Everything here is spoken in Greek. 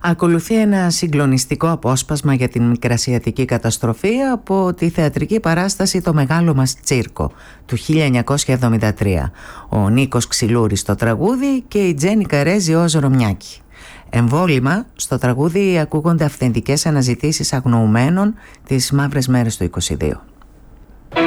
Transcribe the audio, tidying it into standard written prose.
Ακολουθεί ένα συγκλονιστικό απόσπασμα για την μικρασιατική καταστροφή από τη θεατρική παράσταση «Το μεγάλο μας τσίρκο» του 1973. Ο Νίκος Ξυλούρης στο τραγούδι και η Τζέννη Καρέζη ως Ρωμιάκη. Εμβόλυμα, στο τραγούδι ακούγονται αυθεντικές αναζητήσεις αγνοουμένων τις μαύρες μέρες του 22.